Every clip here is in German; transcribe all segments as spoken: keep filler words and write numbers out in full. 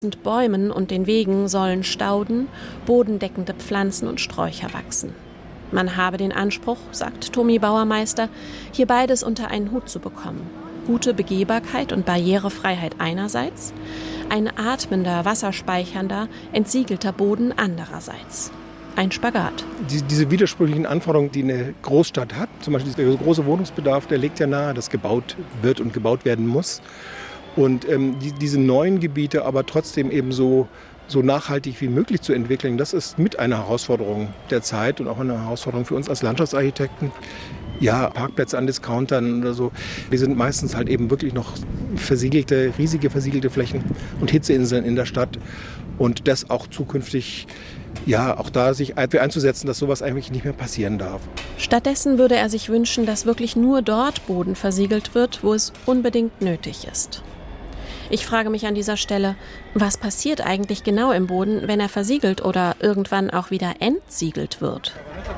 Bäumen und den Wegen sollen Stauden, bodendeckende Pflanzen und Sträucher wachsen. Man habe den Anspruch, sagt Tommy Bauermeister, hier beides unter einen Hut zu bekommen. Gute Begehbarkeit und Barrierefreiheit einerseits, ein atmender, wasserspeichernder, entsiegelter Boden andererseits. Ein Spagat. Die, diese widersprüchlichen Anforderungen, die eine Großstadt hat, zum Beispiel der große Wohnungsbedarf, der legt ja nahe, dass gebaut wird und gebaut werden muss. Und ähm, die, diese neuen Gebiete aber trotzdem eben so, so nachhaltig wie möglich zu entwickeln, das ist mit einer Herausforderung der Zeit und auch eine Herausforderung für uns als Landschaftsarchitekten. Ja, Parkplätze an Discountern oder so, die sind meistens halt eben wirklich noch versiegelte, riesige versiegelte Flächen und Hitzeinseln in der Stadt. Und das auch zukünftig, ja, auch da sich für einzusetzen, dass sowas eigentlich nicht mehr passieren darf. Stattdessen würde er sich wünschen, dass wirklich nur dort Boden versiegelt wird, wo es unbedingt nötig ist. Ich frage mich an dieser Stelle, was passiert eigentlich genau im Boden, wenn er versiegelt oder irgendwann auch wieder entsiegelt wird?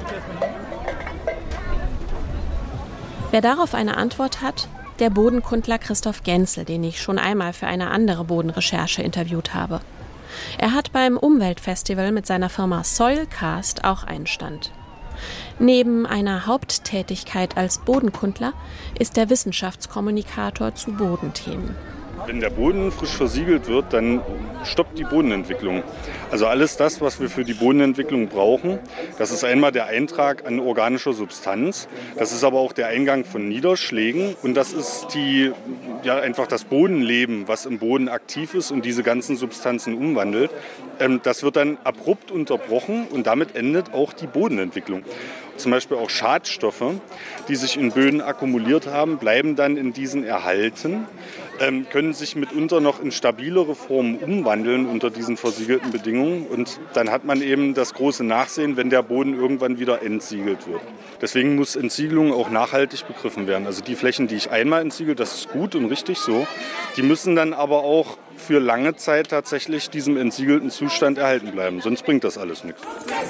Wer darauf eine Antwort hat, der Bodenkundler Christoph Genzel, den ich schon einmal für eine andere Bodenrecherche interviewt habe. Er hat beim Umweltfestival mit seiner Firma Soilcast auch einen Stand. Neben einer Haupttätigkeit als Bodenkundler ist er Wissenschaftskommunikator zu Bodenthemen. Wenn der Boden frisch versiegelt wird, dann stoppt die Bodenentwicklung. Also alles das, was wir für die Bodenentwicklung brauchen, das ist einmal der Eintrag an organischer Substanz, das ist aber auch der Eingang von Niederschlägen und das ist die, ja, einfach das Bodenleben, was im Boden aktiv ist und diese ganzen Substanzen umwandelt. Ähm, das wird dann abrupt unterbrochen und damit endet auch die Bodenentwicklung. Zum Beispiel auch Schadstoffe, die sich in Böden akkumuliert haben, bleiben dann in diesen erhalten, ähm, können sich mitunter noch in stabilere Formen umwandeln unter diesen versiegelten Bedingungen. Und dann hat man eben das große Nachsehen, wenn der Boden irgendwann wieder entsiegelt wird. Deswegen muss Entsiegelung auch nachhaltig begriffen werden. Also die Flächen, die ich einmal entsiegel, das ist gut und richtig so. Die müssen dann aber auch für lange Zeit tatsächlich diesem entsiegelten Zustand erhalten bleiben. Sonst bringt das alles nichts.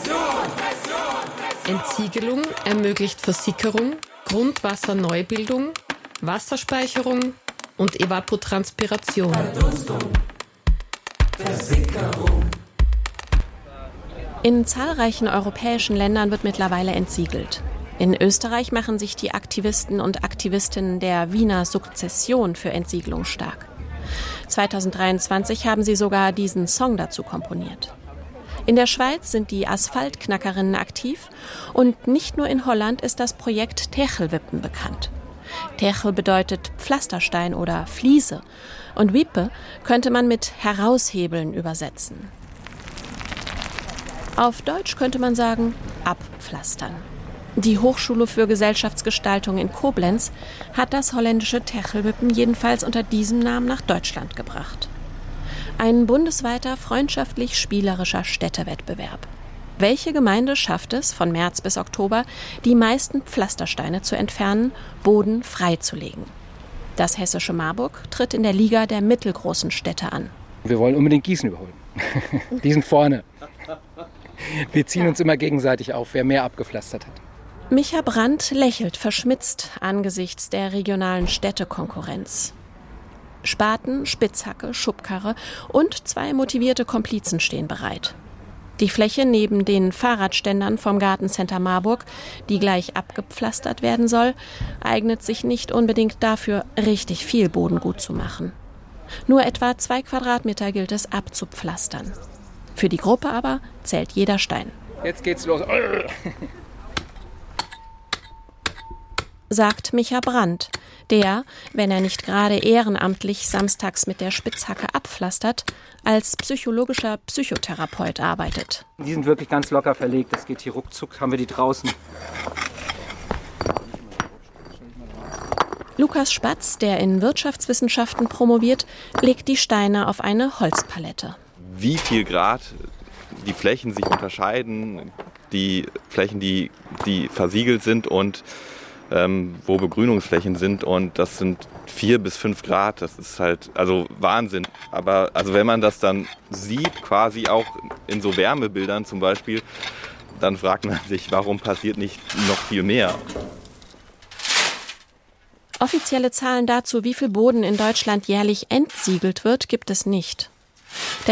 Entsiegelung ermöglicht Versickerung, Grundwasserneubildung, Wasserspeicherung und Evapotranspiration. In zahlreichen europäischen Ländern wird mittlerweile entsiegelt. In Österreich machen sich die Aktivisten und Aktivistinnen der Wiener Sukzession für Entsiegelung stark. zweitausenddreiundzwanzig haben sie sogar diesen Song dazu komponiert. In der Schweiz sind die Asphaltknackerinnen aktiv und nicht nur in Holland ist das Projekt Techelwippen bekannt. Techel bedeutet Pflasterstein oder Fliese und Wippe könnte man mit heraushebeln übersetzen. Auf Deutsch könnte man sagen abpflastern. Die Hochschule für Gesellschaftsgestaltung in Koblenz hat das holländische Techelwippen jedenfalls unter diesem Namen nach Deutschland gebracht. Ein bundesweiter freundschaftlich-spielerischer Städtewettbewerb. Welche Gemeinde schafft es, von März bis Oktober die meisten Pflastersteine zu entfernen, Boden freizulegen? Das hessische Marburg tritt in der Liga der mittelgroßen Städte an. Wir wollen unbedingt Gießen überholen. Die sind vorne. Wir ziehen uns immer gegenseitig auf, wer mehr abgepflastert hat. Micha Brandt lächelt verschmitzt angesichts der regionalen Städtekonkurrenz. Spaten, Spitzhacke, Schubkarre und zwei motivierte Komplizen stehen bereit. Die Fläche neben den Fahrradständern vom Gartencenter Marburg, die gleich abgepflastert werden soll, eignet sich nicht unbedingt dafür, richtig viel Boden gut zu machen. Nur etwa zwei Quadratmeter gilt es abzupflastern. Für die Gruppe aber zählt jeder Stein. Jetzt geht's los. Sagt Micha Brandt, der, wenn er nicht gerade ehrenamtlich samstags mit der Spitzhacke abpflastert, als psychologischer Psychotherapeut arbeitet. Die sind wirklich ganz locker verlegt, das geht hier ruckzuck, haben wir die draußen. Lukas Spatz, der in Wirtschaftswissenschaften promoviert, legt die Steine auf eine Holzpalette. Wie viel Grad die Flächen sich unterscheiden, die Flächen, die, die versiegelt sind und Ähm, wo Begrünungsflächen sind und das sind vier bis fünf Grad, das ist halt also Wahnsinn. Aber also wenn man das dann sieht, quasi auch in so Wärmebildern zum Beispiel, dann fragt man sich, warum passiert nicht noch viel mehr? Offizielle Zahlen dazu, wie viel Boden in Deutschland jährlich entsiegelt wird, gibt es nicht. Der